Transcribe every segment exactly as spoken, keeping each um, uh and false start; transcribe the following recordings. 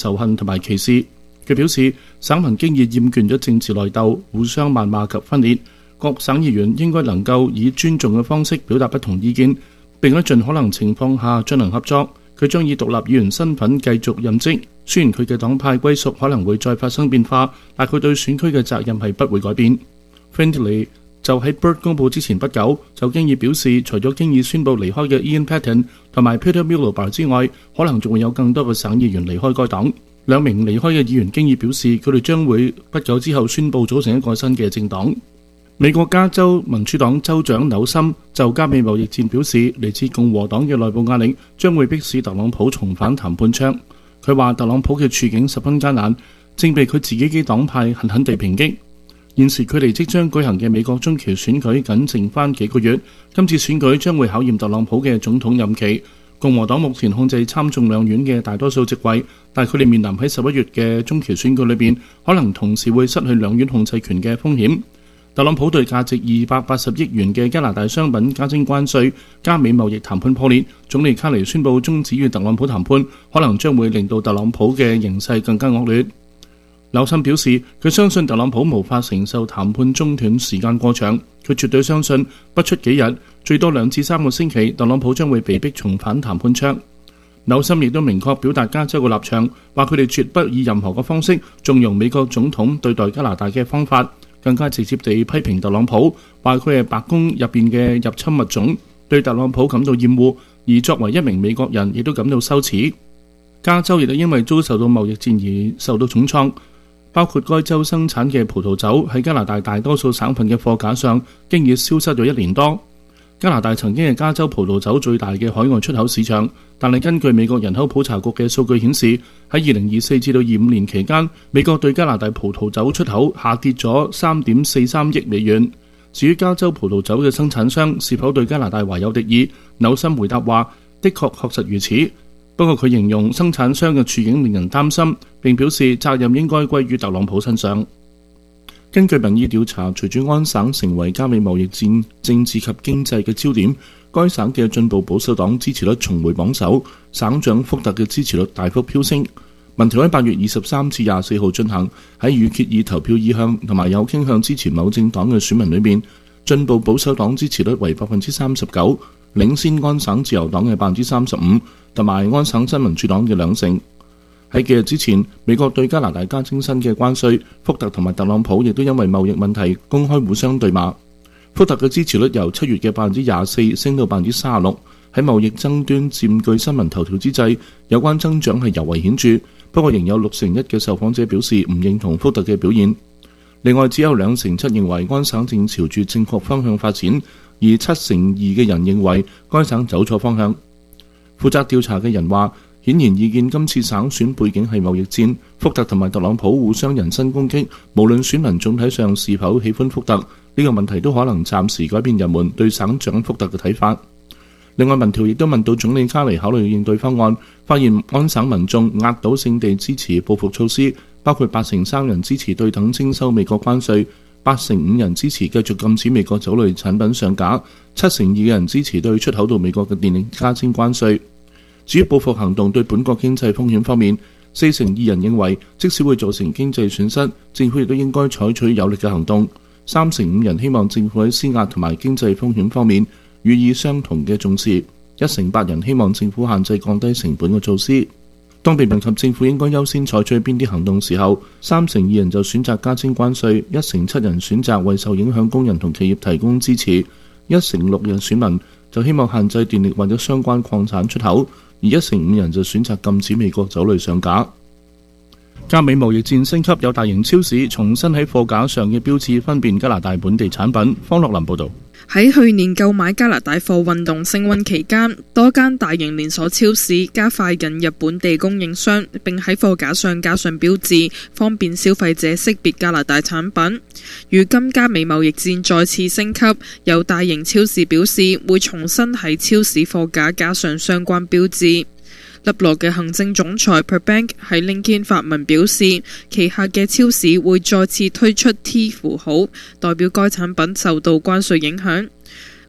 仇恨同埋歧視。佢表示，省民經已厭倦咗政治內鬥、互相謾罵及分裂，各省議員應該能夠以尊重嘅方式表達不同意見，並喺盡可能情況下進行合作。佢將以獨立議員身份繼續任職，雖然佢嘅黨派歸屬可能會再發生變化，但佢對選區嘅責任係不會改變。Findlay 就喺 Bird 公佈之前不久，就經已表示，除咗經已宣布離開嘅 Ian Patten 同埋 Peter Miliband 之外，可能仲會有更多嘅省議員離開該黨。兩名離開嘅議員經已表示，佢哋將會不久之後宣布組成一個新嘅政黨。美國加州民主黨州長紐森就加美貿易戰表示，嚟自共和黨嘅內部壓力將會迫使特朗普重返談判桌。佢話特朗普嘅處境十分艱難，正被佢自己嘅黨派狠狠地抨擊。現時距離即將舉行嘅美國中期選舉僅剩翻幾個月，今次選舉將會考驗特朗普嘅總統任期。共和黨目前控制參眾兩院嘅大多數席位，但佢哋面臨喺十一月嘅中期選舉裏邊，可能同時會失去兩院控制權嘅風險。特朗普對價值二百八十億元嘅加拿大商品加徵關稅，加美貿易談判破裂，總理卡尼宣布終止與特朗普談判，可能將會令到特朗普嘅形勢更加惡劣。紐森表示，佢相信特朗普無法承受談判中斷時間過長，佢絕對相信不出幾日，最多兩至三個星期，特朗普將會被逼重返談判桌。紐森亦都明確表達加州嘅立場，話佢哋絕不以任何嘅方式縱容美國總統對待加拿大嘅方法，更加直接地批評特朗普，話佢係白宮入邊嘅入侵物種，對特朗普感到厭惡，而作為一名美國人亦都感到羞恥。加州亦都因為遭受到貿易戰而受到重創。包括該州生產嘅葡萄酒喺加拿大大多數省份嘅貨架上經已消失咗一年多。加拿大曾經係加州葡萄酒最大嘅海外出口市場，但係根據美國人口普查局嘅數據顯示，喺二零二四至到二五年期間，美國對加拿大葡萄酒出口下跌咗三點四三億美元。至於加州葡萄酒嘅生產商是否對加拿大懷有敵意，紐森回答話：的確確實如此。不過佢形容生產商嘅處境令人擔心，並表示責任應該歸於特朗普身上。根據民意調查，隨住安省成為加美貿易戰政治及經濟嘅焦點，該省嘅進步保守黨支持率重回榜首，省長福特嘅支持率大幅飆升。民調喺八月二十三至廿四號進行，喺預決以投票意向同埋有傾向支持某政黨嘅選民裏面，進步保守黨支持率為百分之三十九，領先安省自由黨嘅百分之三十五，同埋安省新民主黨嘅兩成。喺幾日之前，美國對加拿大加徵新嘅關稅，福特同埋特朗普亦都因為貿易問題公開互相對罵。福特嘅支持率由七月嘅百分之廿四升到百分之三十六。喺貿易爭端佔據新聞頭條之際，有關增長係尤為顯著。不過仍有六成一嘅受訪者表示唔認同福特嘅表現。另外，只有兩成七認為安省正朝住正確方向發展，而七成二嘅人認為該省走錯方向。負責調查嘅人話，顯然意見今次省選背景係貿易戰，福特同埋特朗普互相人身攻擊，無論選民總體上是否喜歡福特，呢個問題都可能暫時改變人們對省長福特嘅睇法。另外，民調亦都問到總理卡尼考慮應對方案，發現安省民眾壓倒性地支持報復措施，包括八成三人支持對等徵收美國關稅，八成五人支持繼續禁止美國酒類產品上架，七成二嘅人支持對出口到美國嘅電力加徵關稅。至於報復行動對本國經濟風險方面，四成二人認為即使會造成經濟損失，政府亦都應該採取有力嘅行動。三成五人希望政府喺施壓同埋經濟風險方面予以相同嘅重視。一成八人希望政府限制降低成本嘅措施。當被問及政府應該優先採取邊啲行動時候，三成二人就選擇加徵關稅，一成七人選擇為受影響工人同企業提供支持，一成六人選民就希望限制電力或者相關礦產出口，而一成五人就選擇禁止美國酒類上架。加美貿易戰升級，有大型超市重新喺貨架上嘅標誌分辨加拿大本地產品。方樂林報導。 喺去年購買加拿大貨運動升溫期間，多間大型連鎖超市加快引入本地供應商，並喺貨架上加上標誌，方便消費者識別加拿大產品。如今加美貿易戰再次升級，有大型超市表示會重新喺超市貨架加上相關標誌。粒羅嘅行政總裁 Perbank 喺 LinkedIn 發文表示，旗下嘅超市會再次推出 T 符號，代表該產品受到關稅影響。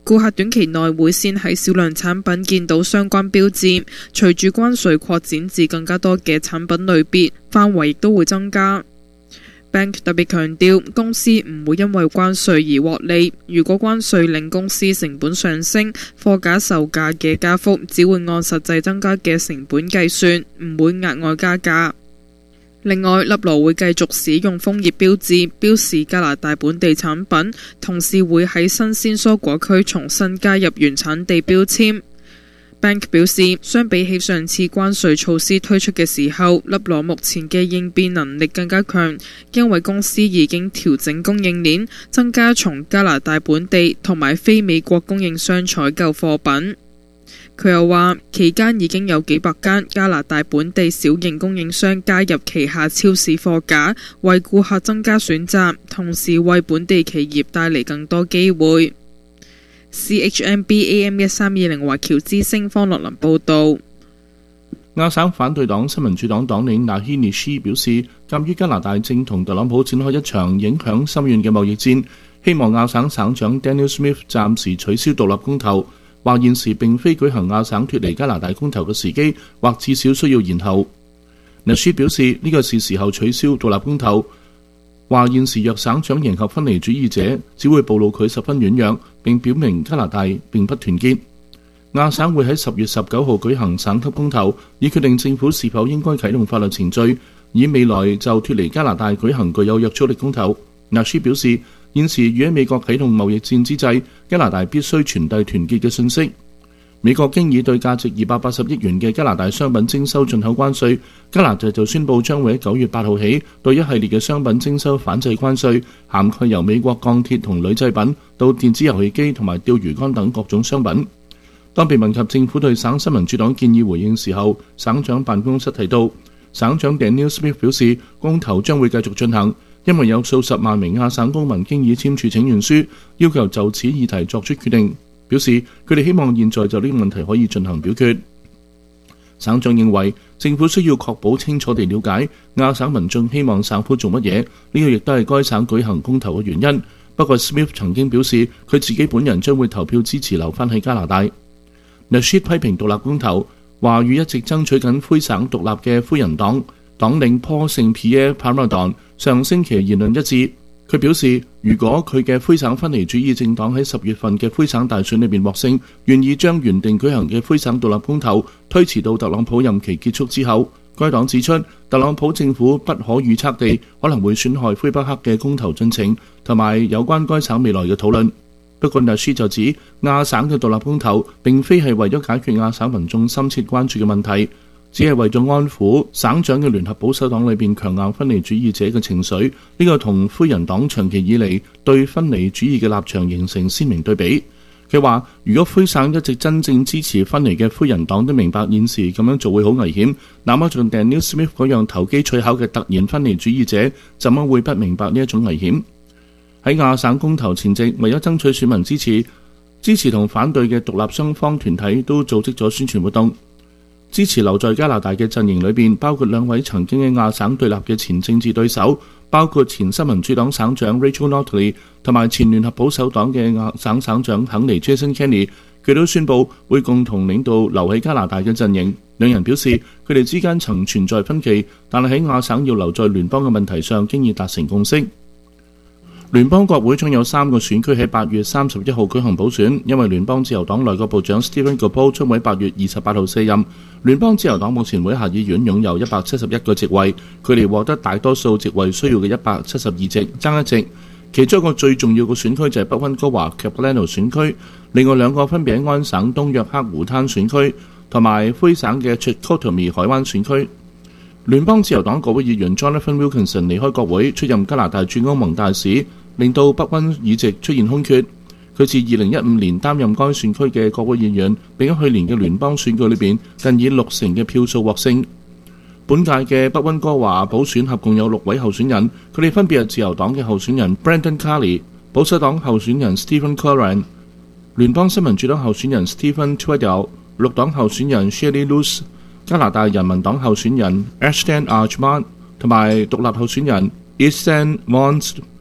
顧客短期內會先喺少量產品見到相關標誌，隨住關稅擴展至更加多嘅產品類別，範圍亦都會增加。Bank 特別強調，公司唔會因為關稅而獲利。如果關稅令公司成本上升，貨架售價嘅加幅只會按實際增加嘅成本計算，唔會額外加價。另外，粒羅會繼續使用楓葉標誌標示加拿大本地產品，同時會喺新鮮蔬果區重新加入原產地標籤。Bank 表示，相比起上次關稅措施推出嘅時候，粒羅目前嘅應變能力更加強，因為公司已經調整供應鏈，增加從加拿大本地同埋非美國供應商採購貨品。佢又話，期間已經有幾百間加拿大本地小型供應商加入旗下超市貨架，為顧客增加選擇，同時為本地企業帶嚟更多機會。C H M B A M 一三二零華僑之聲方樂林報導。 亞省反對黨新民主黨黨領納希尼斯表示，鑑於加拿大正同特朗普展開一場影響深遠嘅貿易戰，希望亞省省長 Daniel Smith 暫時取消獨立公投，話現時並非舉行亞省脫離加拿大公投嘅時機，或至少需要延後。納斯表示呢個是時候取消獨立公投，話現時若省長迎合分離主義者，只會暴露佢十分軟弱，並表明加拿大並不團結。亞省會喺十月十九號舉行省級公投，以決定政府是否應該啟動法律程序，以未來就脫離加拿大舉行具有約束力公投。納斯表示，現時與喺美國啟動貿易戰之際，加拿大必須傳遞團結嘅信息。美國經已對價值二百八十億元嘅加拿大商品徵收進口關稅，加拿大就宣布將會喺九月八號起對一系列嘅商品徵收反制關稅，涵蓋由美國鋼鐵同鋁製品到電子遊戲機同埋釣魚竿等各種商品。當被問及政府對省新民主黨建議回應時候，省長辦公室提到，省長 Daniel Smith 表示，公投將會繼續進行，因為有數十萬名亞省公民經已簽署請願書，要求就此議題作出決定。表示佢哋希望現在就呢個問題可以進行表決。省長認為政府需要確保清楚地了解亞省民眾希望省府做乜嘢，呢個亦都係該省舉行公投嘅原因。不過 Smith 曾經表示佢自己本人將會投票支持留返喺加拿大。Nasheed 批評獨立公投，話與一直爭取緊魁省獨立嘅魁人黨黨領 Paul Saint-Pierre Plamondon 上星期言論一致。佢表示，如果佢嘅魁省分離主義政黨喺十月份嘅魁省大選裏邊獲勝，願意將原定舉行嘅魁省獨立公投推遲到特朗普任期結束之後。該黨指出，特朗普政府不可預測地可能會損害魁北克嘅公投進程，同埋有關該省未來嘅討論。不過納斯就指，亞省嘅獨立公投並非係為咗解決亞省民眾深切關注嘅問題，只係為咗安撫省長嘅聯合保守黨裏邊強硬分離主義者嘅情緒。呢個同魁人黨長期以嚟對分離主義嘅立場形成鮮明對比。佢話，如果魁省一直真正支持分離嘅魁人黨都明白現時咁樣做會好危險，那麼像 Daniel Smith 嗰樣投機取巧嘅突然分離主義者，怎麼會不明白呢一種危險？喺亞省公投前夕，為咗爭取選民支持，支持同反對嘅獨立雙方團體都組織咗宣傳活動。支持留在加拿大嘅陣營裏邊，包括兩位曾經喺亞省對立嘅前政治對手，包括前新民主黨省長 Rachel Notley 同埋前聯合保守黨嘅亞省省長肯尼 Jason Kenney， 佢都宣布會共同領導留喺加拿大嘅陣營。兩人表示，佢哋之間曾存在分歧，但係喺亞省要留在聯邦嘅問題上，經已達成共識。聯邦國會將有三個選區喺八月三十一號舉行補選，因為聯邦自由黨內閣部長 Stephen Guilbeault 將喺八月二十八號卸任。聯邦自由黨目前會喺下議院擁有一百七十一個席位，距離獲得大多數席位需要嘅一百七十二席爭一席。其中一個最重要嘅選區就係北溫哥華 Capilano 選區，另外兩個分別喺安省東約克湖灘選區同埋魁省嘅 Chicoutimi 海灣選區。聯邦自由黨國會議員 Jonathan Wilkinson 離開國會，出任加拿大駐歐盟大使，令到北溫議席出現空缺。佢自二零一五年擔任該選區嘅國會議員，並喺去年嘅聯邦選舉裏邊近以六成嘅票數獲勝。本屆嘅北溫哥華補選合共有六位候選人，佢哋分別係自由黨嘅候選人 Brandon Carney、保守黨候選人 Stephen Curran、聯邦新民主黨候選人 Stephen Tweddell、綠黨候選人 Shelley Luce、加拿大人民黨候選人 Ashton Archman 同埋獨立候選人 Ethan Mons。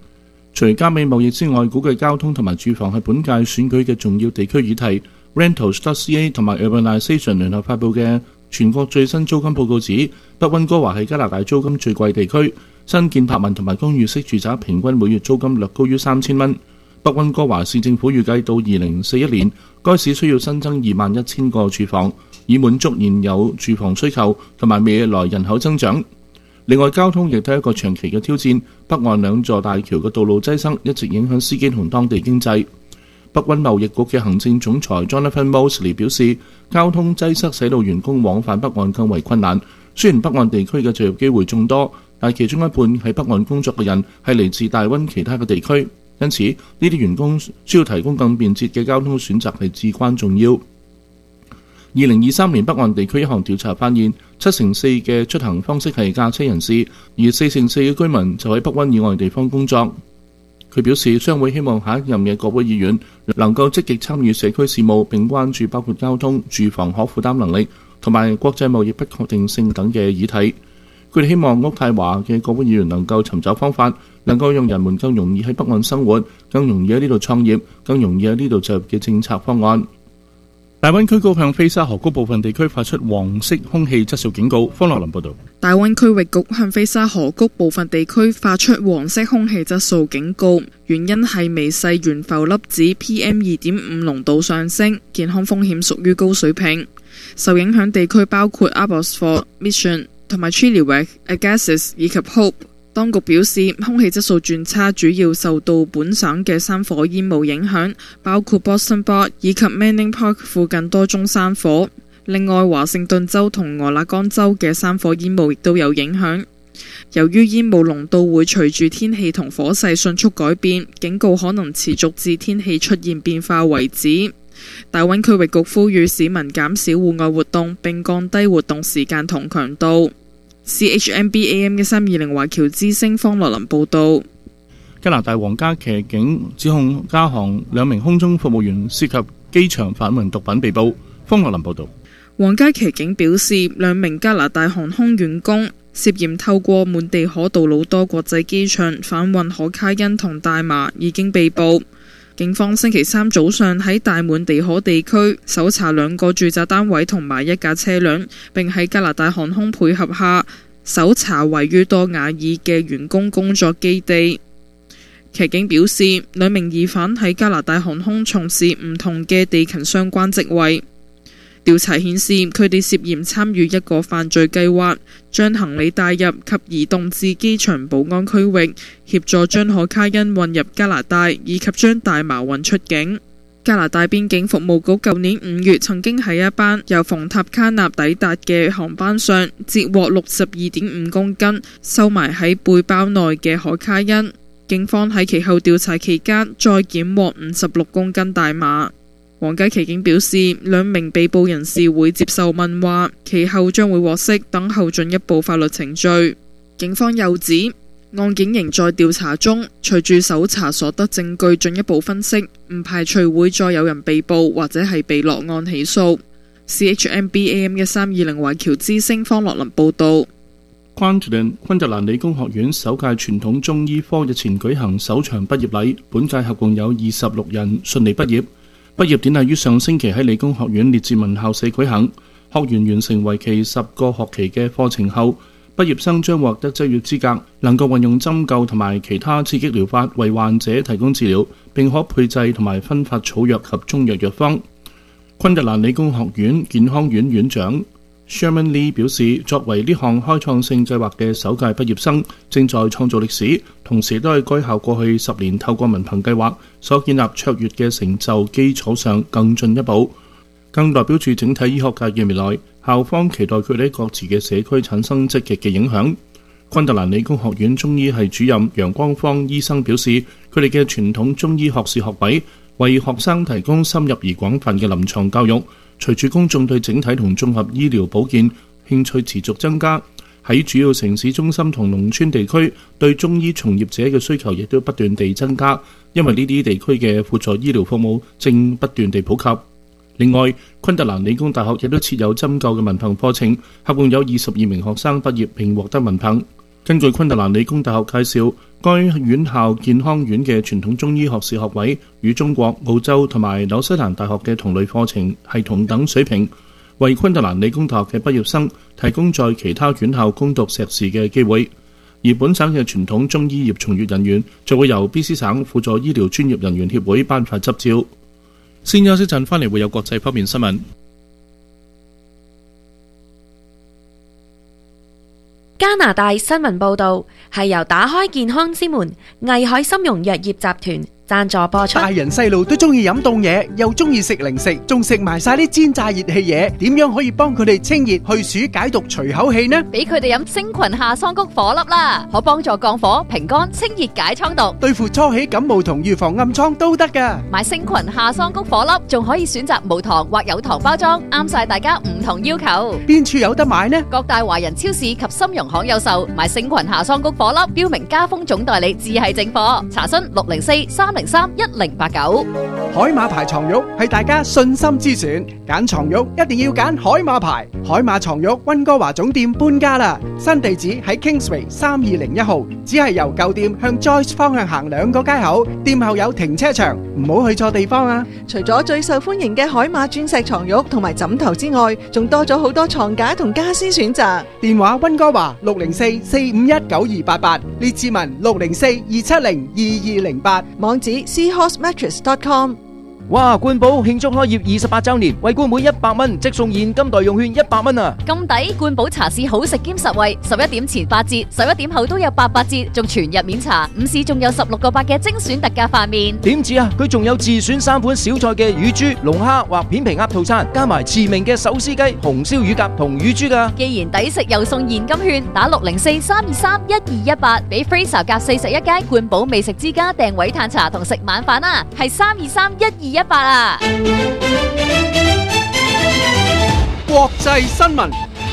除加美貿易之外，估計交通同埋住房係本屆選舉嘅重要地區議題。Rentals.ca 同埋 Urbanization 聯合發布嘅全國最新租金報告指，北溫哥華係加拿大租金最貴地區，新建柏文同埋公寓式住宅平均每月租金略高於三千蚊。北溫哥華市政府預計到二零四一年，該市需要新增二萬一千個住房，以滿足現有住房需求同埋未來人口增長。另外，交通亦都係一個長期嘅挑戰，北岸兩座大橋嘅道路擠塞一直影響司機同當地經濟。北溫貿易局嘅行政總裁 Jonathan Mosley 表示，交通擠塞使到員工往返北岸更為困難。雖然北岸地區嘅就業機會眾多，但其中一半喺北岸工作嘅人係嚟自大溫其他嘅地區，因此呢啲員工需要提供更便捷嘅交通選擇係至關重要。二零二三年北岸地區一項調查發現，七成四嘅出行方式係駕車人士，而四成四嘅居民就喺北溫以外地方工作。佢表示，商會希望下一任嘅國會議員能夠積極參與社區事務，並關注包括交通、住房可負擔能力同埋國際貿易不確定性等嘅議題。佢哋希望渥太華嘅國會議員能夠尋找方法，能夠讓人們更容易喺北岸生活，更容易喺呢度創業，更容易喺呢度就業嘅政策方案。大溫區高向菲沙河谷部分地區發出黃色空氣質素警告。方樂林報導。 大溫區域局向菲沙河谷部分地區發出黃色空氣質素警告，原因係微細懸浮粒子 P M 二點五 濃度上升，健康風險屬於高水平。受影響地區包括 Abbotsford、Mission 同埋 Chilliwack、Agassiz 以及 Hope。當局表示，空氣質素轉差主要受到本省嘅山火煙霧影響，包括 Boston Bar 以及 Manning Park 附近多宗山火。另外，華盛頓州同俄勒岡州嘅山火煙霧亦都有影響。由於煙霧濃度會隨住天氣同火勢迅速改變，警告可能持續至天氣出現變化為止。大溫區域局呼籲市民減少戶外活動，並降低活動時間同強度。C H M B A M 嘅三二零華僑之聲方樂林報道。 加拿大皇家騎警指控加航兩名空中服務員涉及機場販運毒品被捕。方樂林報道。 皇家騎警表示，兩名加拿大航空員工涉嫌透過滿地可杜魯多國際機場販運可卡因同大麻，已經被捕。警方星期三早上喺大滿地可地區搜查兩個住宅單位同埋一架車輛，並喺加拿大航空配合下搜查位於多瓦爾嘅員工工作基地。騎警表示，兩名疑犯喺加拿大航空從事唔同嘅地勤相關職位。調查顯示，佢哋涉嫌參與一個犯罪計劃，將行李帶入及移動至機場保安區域，協助將可卡因運入加拿大，以及將大麻運出境。加拿大邊境服務局舊年五月曾經喺一班由馮塔卡納抵達嘅航班上截獲六十二點五公斤收埋喺背包內嘅可卡因。警方喺其後調查期間再檢獲五十六公斤大麻。皇家騎警表示，兩名被捕人士會接受問話，其後將會獲釋，等候進一步法律程序。警方又指，案件仍在調查中，隨住搜查所得證據進一步分析，唔排除會再有人被捕或者係被落案起訴。C H M B A M 嘅三二零華僑之聲方樂林報導。 昆特蘭昆特蘭理工學院首屆傳統中醫科日前舉行首場畢業禮，本屆合共有二十六人順利畢業。畢業典禮於上星期喺理工學院列治文校舍舉行，學員完成為期十個學期嘅課程後，畢業生將獲得執業資格，能夠運用針灸同埋其他刺激療法為患者提供治療，並可配製同埋分發草藥及中藥藥方。昆特蘭理工學院健康院院長Sherman Lee 表示，作為呢項開創性計劃嘅首屆畢業生，正在創造歷史，同時都係該校過去十年透過文憑計劃所建立卓越嘅成就基礎上更進一步，更代表住整體醫學界嘅未來。校方期待佢哋喺各自嘅社區產生積極嘅影響。昆特蘭理工學院中醫系主任楊光芳醫生表示，佢哋嘅傳統中醫學士學位為學生提供深入而廣泛嘅臨床教育。隨住公眾對整體同綜合醫療保健興趣持續增加，喺主要城市中心同農村地區對中醫從業者嘅需求亦都不斷地增加，因為呢啲地區嘅輔助醫療服務正不斷地普及。另外，昆特蘭理工大學亦都設有針灸嘅文憑課程，合共有二十二名學生畢業並獲得文憑。 根據昆特蘭理工大學介紹，該院校健康院嘅傳統中醫學士學位與中國、澳洲同埋紐西蘭大學嘅同類課程係同等水平，為昆特蘭理工大學嘅畢業生提供在其他院校攻讀碩士嘅機會。而本省嘅傳統中醫業從業人員就會由 B C 省輔助醫療專業人員協會頒發執照。先休息陣，翻嚟會有國際方面新聞。 加拿大新聞報導係由打開健康之門藝海參茸藥業集團贊助播出。 大人細路都中意飲凍嘢，又中意食零食，仲食埋晒啲煎炸熱氣嘢，點樣可以幫佢哋清熱去暑解毒除口氣呢？ 俾佢哋飲星群夏桑菊火粒啦，可幫助降火、平肝、清熱解瘡毒， 對付初起感冒同預防暗瘡都得噶。 買星群夏桑菊火粒，仲可以選擇無糖或有糖包裝，啱晒大家唔同要求。 邊處有得買呢？ 各大華人超市及參茸行有售。買星群夏桑菊火粒，標明加豐總代理，只係正貨。查詢六零四三零三一零八九。 海馬牌床褥係大家信心之選，揀床褥一定要揀海馬牌。海馬床褥溫哥華總店搬家啦，新地址喺 Kingsway 三二零一號，只係由舊店向 Joyce 方向行兩個街口，店後有停車場，唔好去錯地方啊！ 除咗最受歡迎嘅海馬鑽石床褥同埋枕頭之外，仲多咗好多床架同家私選擇。 電話溫哥華六零四四五一九二八八，列治文六零四二七零二二零八， 網址 seahorse mattress dot com。 哇！冠寶慶祝開業二十八週年，為冠每一百蚊即送現金代用券一百蚊啊！ 咁抵！冠寶茶市好食兼實惠，十一點前八折，十一點後都有八八折，仲全日免查。午市仲有十六個八嘅精選特價飯麵。 點止啊！佢仲有自選三款小菜嘅乳豬、龍蝦或片皮鴨套餐，加埋馳名嘅手撕雞、紅燒乳鴿同乳豬㗎。 既然抵食又送現金券，打六零四三二三一二一八，俾 Fraser 夾四十一街冠寶美食之家訂位嘆茶同食晚飯啊！係三二三一二一八啊！ 國際新聞。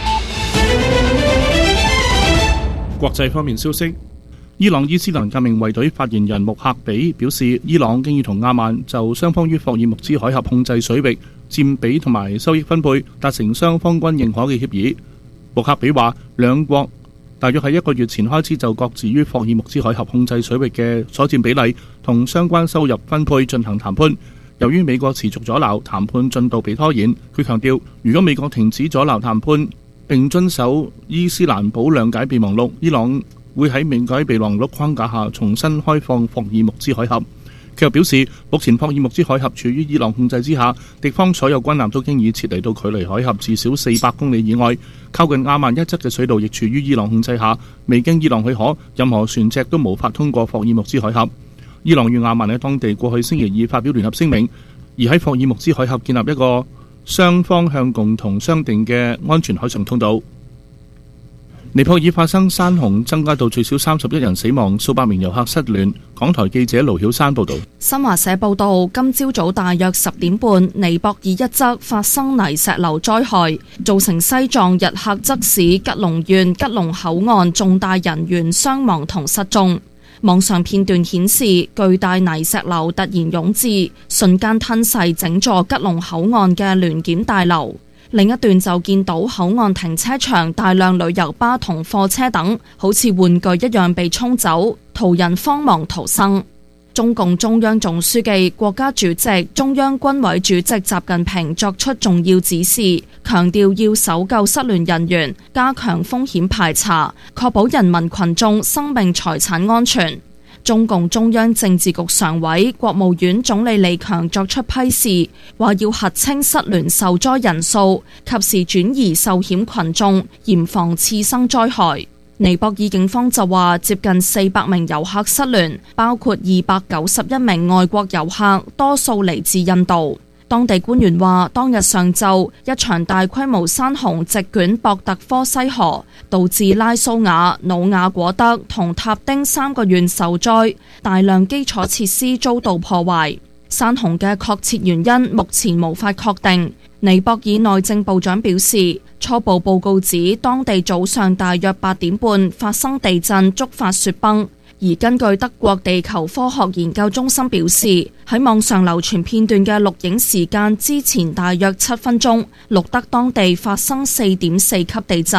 國際方面消息，伊朗伊斯蘭革命衛隊發言人穆克比表示，伊朗經已同阿曼就雙方於霍爾木茲海峽控制水域佔比同埋收益分配達成雙方均認可嘅協議。穆克比話，兩國大約喺一個月前開始就各自於霍爾木茲海峽控制水域嘅所佔比例同相關收入分配進行談判。由於美國持續阻撓，談判進度被拖延。佢強調，如果美國停止阻撓談判並遵守伊斯蘭堡諒解備忘錄，伊朗會喺諒解備忘錄框架下重新開放霍爾木茲海峽。佢又表示，目前霍爾木茲海峽處於伊朗控制之下，敵方所有軍艦都經已撤離到距離海峽至少四百公里以外，靠近阿曼一側嘅水道亦處於伊朗控制下，未經伊朗許可，任何船隻都無法通過霍爾木茲海峽。伊朗與阿曼喺當地過去星期二發表聯合聲明，而喺霍爾木茲海峽建立一個雙方向共同商定嘅安全海上通道。尼泊爾發生山洪，增加到最少三十一人死亡，數百名遊客失聯。港台記者盧曉山報道。 新華社報道，今朝早大約十點半，尼泊爾一側發生泥石流災害，造成西藏日喀則市吉隆縣吉隆口岸重大人員傷亡同失蹤。網上片段顯示，巨大泥石流突然湧至，瞬間吞噬整座吉隆口岸嘅聯檢大樓。另一段就見到口岸停車場大量旅遊巴同貨車等，好似玩具一樣被沖走，途人慌忙逃生。中共中央總書記、國家主席、中央軍委主席習近平作出重要指示，強調要搜救失聯人員，加強風險排查，確保人民群眾生命財產安全。中共中央政治局常委、國務院總理李強作出批示，話要核清失聯受災人數，及時轉移受險群眾，嚴防次生災害。尼泊爾警方就話，接近四百名遊客失聯，包括二百九十一名外國遊客，多數嚟自印度。當地官員話，當日上晝一場大規模山洪席捲博特科西河，導致拉蘇瓦、努瓦果德同塔丁三個縣受災，大量基礎設施遭到破壞。山洪嘅確切原因目前無法確定。尼泊爾內政部長表示，初步報告指當地早上大約八點半發生地震，觸發雪崩。而根據德國地球科學研究中心表示，喺網上流傳片段嘅錄影時間之前大約七分鐘，錄得當地發生四點四級地震。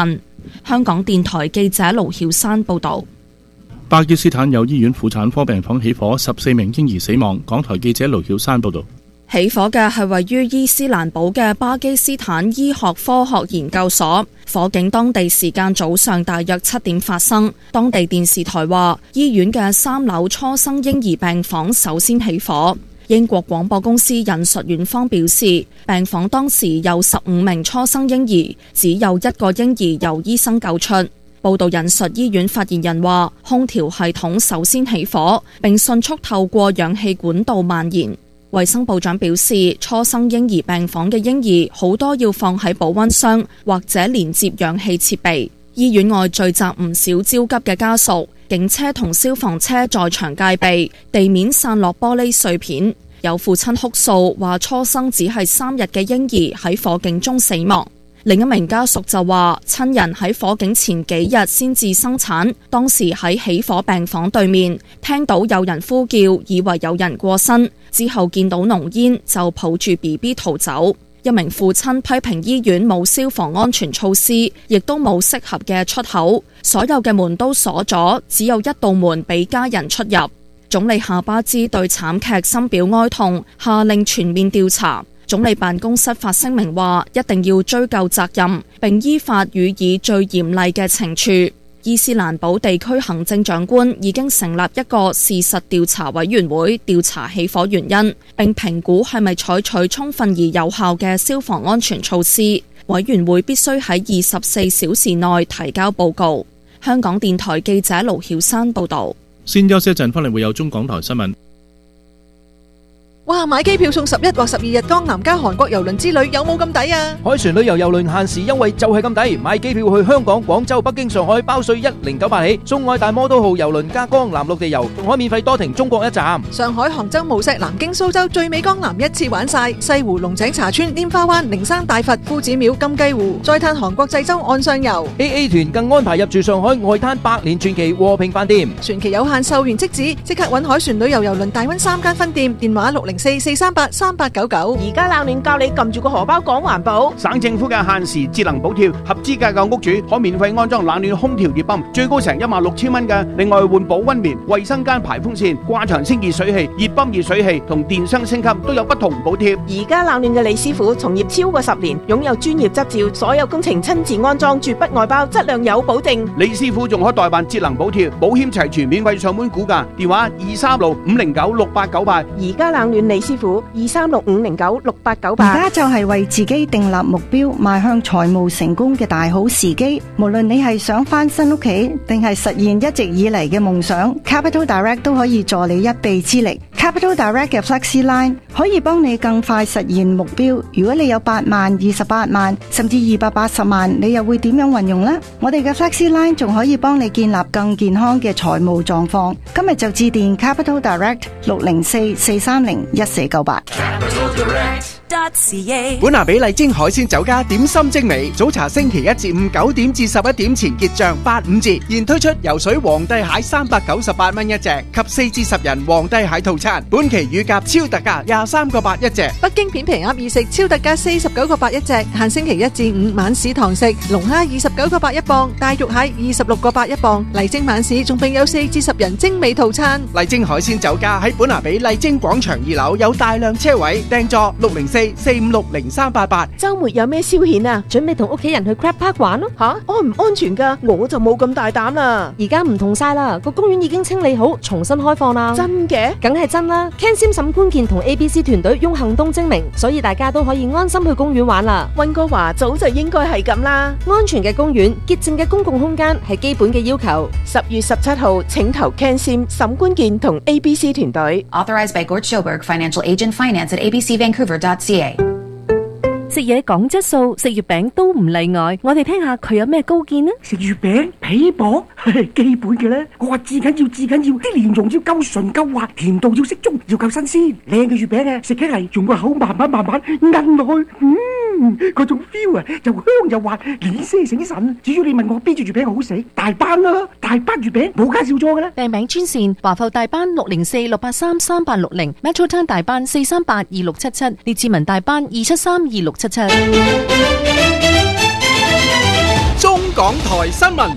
香港電台記者盧曉珊報導。 巴基斯坦有醫院婦產科病房起火，十四名嬰兒死亡。港台記者盧曉珊報導。 起火嘅係位於伊斯蘭堡嘅巴基斯坦醫學科學研究所，火警當地時間早上大約七點發生。當地電視台話，醫院嘅三樓初生嬰兒病房首先起火。英國廣播公司引述院方表示，病房當時有十五名初生嬰兒，只有一個嬰兒由醫生救出。報道引述醫院發言人話，空調系統首先起火，並迅速透過氧氣管道蔓延。衛生部長表示，初生嬰兒病房嘅嬰兒好多要放喺保溫箱或者連接氧氣設備。醫院外聚集唔少焦急嘅家屬，警車同消防車在場戒備，地面散落玻璃碎片。有父親哭訴話，初生只係三日嘅嬰兒喺火警中死亡。另一名家屬就話，親人喺火警前幾日先至生產，當時喺起火病房對面聽到有人呼叫，以為有人過身，之後見到濃煙就抱住 B B 逃走。一名父親批評醫院冇消防安全措施，亦都冇適合嘅出口，所有嘅門都鎖咗，只有一道門俾家人出入。總理夏巴茲對慘劇深表哀痛，下令全面調查。總理辦公室發聲明話，一定要追究責任，並依法予以最嚴厲嘅懲處。伊斯蘭堡地區行政長官已經成立一個事實調查委員會，調查起火原因，並評估係咪採取充分而有效嘅消防安全措施。委員會必須喺二十四小時內提交報告。香港電台記者盧曉珊報導。 先休息一陣，翻嚟會有中港台新聞。 哇！買機票送十一或十二日江南加韓國郵輪之旅，有冇咁抵啊？ 海船旅遊郵輪限時優惠就係咁抵，買機票去香港、廣州、北京、上海包稅一零九八起，送愛大摩都號郵輪加江南陸地遊，仲可免費多停中國一站。 上海、杭州、無錫、南京、蘇州，最美江南一次玩晒，西湖、龍井茶村、拈花灣、靈山大佛、夫子廟、金雞湖，再嘆韓國濟州岸上遊。 A A 團更安排入住上海外灘百年傳奇和平飯店， 船期有限，售完即止，即刻搵海船旅遊郵輪大溫三間分店，電話六零四四三八三八九九。 而家冷暖教你撳住個荷包講環保。 省政府嘅限時節能補貼，合資格嘅屋主可免費安裝冷暖空調熱泵，最高成一萬六千蚊嘅。另外換保溫棉、衛生間排風扇、掛牆清熱水器、熱泵熱水器同電箱升級都有不同補貼。 而家冷暖嘅李師傅從業超過十年，擁有專業執照，所有工程親自安裝，絕不外包，質量有保證。 李師傅仲可代辦節能補貼，保險齊全，免費上門估價，電話二三六五零九六八九八。 而家冷暖李師傅二三六五零九六八九八。 而家就係為自己訂立目標，邁向財務成功嘅大好時機。無論你係想翻新屋企，定係實現一直以嚟嘅夢想， Capital Direct 都可以助你一臂之力。Capital Direct 嘅 Flexi Line 可以幫你更快實現目標。如果你有八萬、二十八萬，甚至二百八十萬，你又會點樣運用呢？我哋嘅 Flexi Line 仲可以幫你建立更健康嘅財務狀況。今日就致電 Capital Direct 六零四四三零一四九八。 本拿比麗晶海鮮酒家點心精美，早茶星期一至五九點至十一點前結賬八五折，現推出游水皇帝蟹三百九十八蚊一隻及四至十人皇帝蟹套餐，本期乳鴿超特價廿三個八一隻。 北京片皮鴨二食超特價四十九個八一隻，限星期一至五晚市堂食。龍蝦二十九個八一磅，大肉蟹二十六個八一磅。麗晶晚市仲並有四至十人精美套餐。 麗晶海鮮酒家喺本拿比麗晶廣場二樓有大量車位，訂座六零四四五六零三八八。 周末有咩消遣啊？準備同屋企人去 Crab Park 玩咯。吓，安唔安全噶？我就冇咁大膽啦。 而家唔同晒啦，個公園已經清理好，重新開放啦。 真嘅？ 梗係真啦。Ken Sim 沈觀健同 A B C 團隊用行動證明，所以大家都可以安心去公園玩啦。 溫哥華早就應該係咁啦。 安全嘅公園、潔淨嘅公共空間係基本嘅要求。 十月十七號，請投 Ken Sim 沈觀健同 A B C 團隊。 Authorized by Gort Schilberg, Financial Agent, Finance at a b c vancouver dot c a。 食嘢講質素，食月餅都唔例外。我哋聽下佢有咩高見呢？ 食月餅皮薄，基本嘅咧。我話至緊要，至緊要，啲蓮蓉要夠純夠滑，甜度要適中，要夠新鮮。靚嘅月餅啊，食起嚟用個口慢慢慢慢嚥落去，嗯，嗰種 feel 啊，又香又滑，連聲醒神。至於你問我邊隻月餅好食，大班啦，大班月餅冇介紹錯嘅啦。 訂餅專線華埠大班六零四六八三三八六零 ，Metro Town 大班四三八二六七七，列治文大班二七三二六七七。 中港台新聞。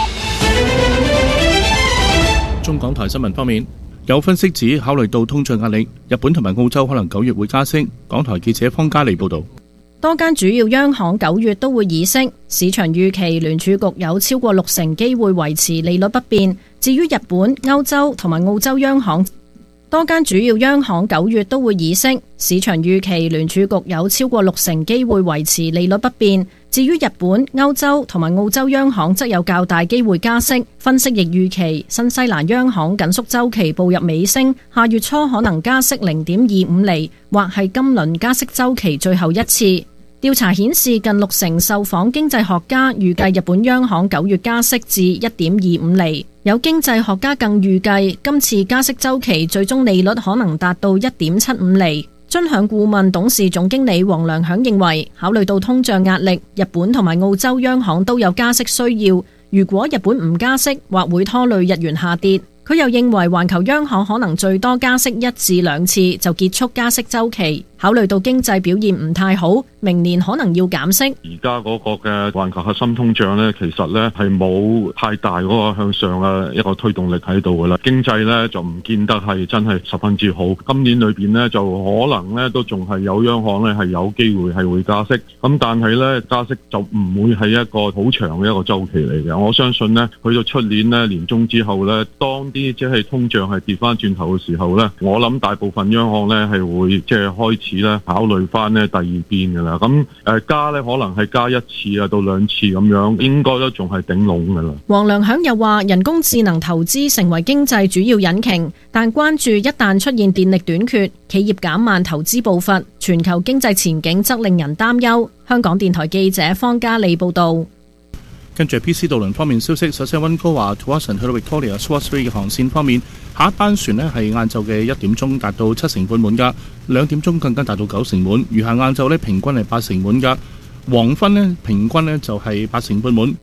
中港台新聞方面，有分析指考慮到通脹壓力，日本同埋澳洲可能九月會加息。港台記者方嘉莉報導。 多間主要央行九月都會議息，市場預期聯儲局有超過六成機會維持利率不變。至於日本、歐洲同埋澳洲央行，多間主要央行九月都會議息，市場預期聯儲局有超過六成機會維持利率不變。至於日本、歐洲同埋澳洲央行則有較大機會加息。分析亦預期新西蘭央行緊縮週期步入尾聲，下月初可能加息零點二五厘，或係今輪加息週期最後一次。調查顯示，近六成受訪經濟學家預計日本央行九月加息至一點二五厘。有經濟學家更預計今次加息週期最終利率可能達到一點七五厘。尊享顧問董事總經理黃良響認為，考慮到通脹壓力，日本同埋澳洲央行都有加息需要。如果日本唔加息，或會拖累日元下跌。佢又認為環球央行可能最多加息一至兩次就結束加息週期。考慮到經濟表現唔太好，明年可能要減息。 而家嗰個嘅環球核心通脹呢，其實呢係冇太大嗰個向上嘅一個推動力喺度噶啦。經濟呢就唔見得係真係十分之好。今年裏邊呢，就可能呢都仲係有央行呢係有機會係會加息。咁但係呢，加息就唔會係一個好長嘅一個週期嚟嘅。我相信呢，去到出年呢年中之後呢，當啲即係通脹係跌翻轉頭嘅時候呢，我諗大部分央行呢係會即係開始咧考慮翻呢第二邊噶啦。咁誒加呢可能係加一次啊到兩次咁樣，應該都仲係頂籠噶啦。 黃良響又話，人工智能投資成為經濟主要引擎，但關注一旦出現電力短缺，企業減慢投資步伐，全球經濟前景則令人擔憂。香港電台記者方嘉莉報道。 跟住 P C 渡輪方面消息，首先溫哥華 Tuason 去到 Victoria Swartz 嘅航線方面，下一班船呢係晏晝嘅一點鐘達到七成半滿㗎，兩點鐘更加達到九成滿，餘下晏晝呢平均係八成滿㗎，黃昏呢平均呢就係八成半滿。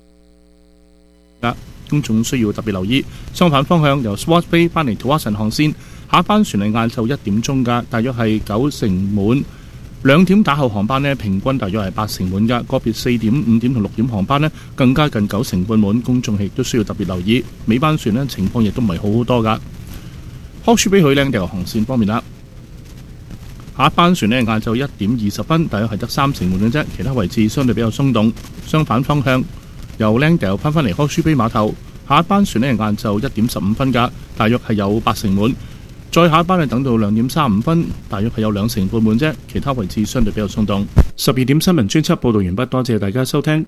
公眾需要特別留意。相反方向由 Swartz Bay 翻嚟 Tuason 航線，下一班船係晏晝一點鐘㗎，大約係九成滿。兩點打後航班呢，平均大約係八成滿㗎，個別四點、五點同六點航班呢，更加近九成半滿，公眾亦都需要特別留意。尾班船呢，情況亦都唔係好好多㗎。Hawke's Bay 去靚地航線方面啦，下一班船呢，晏晝一點二十分，大約係得三成滿嘅啫，其他位置相對比較鬆動。相反方向由靚地翻返嚟 Hawke's Bay 碼頭，下一班船呢，晏晝一點十五分㗎，大約係有八成滿。再下一班係等到兩點三五分，大約係有兩成半滿啫，其他位置相對比較鬆動。十二點新聞專輯報導完畢，多謝大家收聽。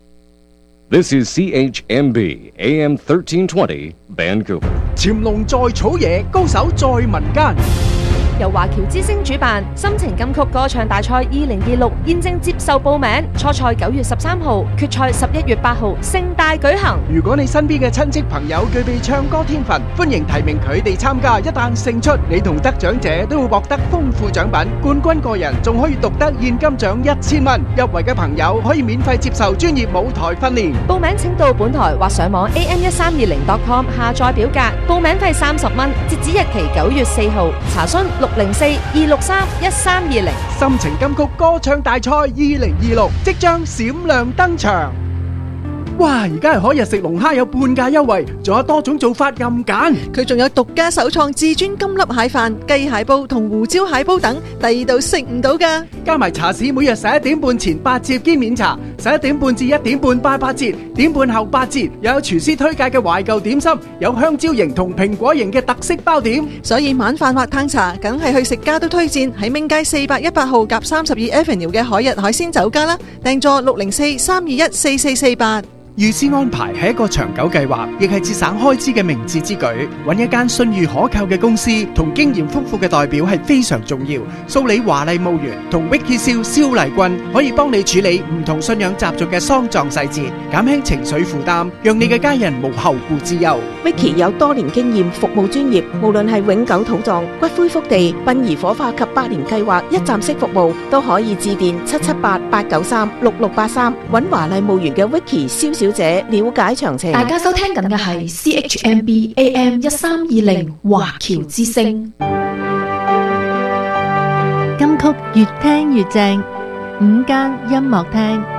This is C H M B A M thirteen twenty Vancouver。 潛龍在草野，高手在民間。 由華僑之星主辦心情金曲歌唱大賽二零二六現正接受報名，初賽九月十三號，決賽十一月八號，盛大舉行。 如果你身邊嘅親戚朋友具備唱歌天分，歡迎提名佢哋參加。一旦勝出，你同得獎者都會獲得豐富獎品，冠軍個人仲可以獨得現金獎一千蚊。入圍嘅朋友可以免費接受專業舞台訓練。 報名請到本台或上網 A M 一三二零 dot com 下載表格，報名費三十蚊，截止日期九月四號。查詢六零四二六三一三二零。 心情金曲歌唱大賽二零二六即將閃亮登場。哇！而家係海日食龍蝦有半價優惠，仲有多種做法任揀。 佢仲有獨家首創至尊金粒蟹飯、雞蟹煲同胡椒蟹煲等，第二度食唔到㗎。 加埋茶市每日十一點半前八折兼免茶，十一點半至一點半八八折，點半後八折。又有廚師推介嘅懷舊點心，有香蕉型同蘋果型嘅特色包點。 所以晚飯或嘆茶，梗係去食家都推薦喺明街四百一八號夾三十二 Avenue 嘅海日海鮮酒家啦。訂座六零四三二一四四四八。 預先安排係一個長久計劃，亦係節省開支嘅明智之舉。揾一間信譽可靠嘅公司同經驗豐富嘅代表係非常重要。蘇里華麗墓園同 Vicky 蕭蕭麗君可以幫你處理唔同信仰習俗嘅喪葬細節，減輕情緒負擔，讓你嘅家人無後顧之憂。 Vicky 有多年經驗，服務專業，無論係永久土葬、骨灰福地、殯儀火化及百年計劃一站式服務，都可以致電七七八八九三六六八三，揾華麗墓園嘅 Vicky 蕭小姐了解詳情。 大家收聽緊嘅係 C H M B A M 一三二零華僑之聲。 金曲越聽越正，午間音樂廳。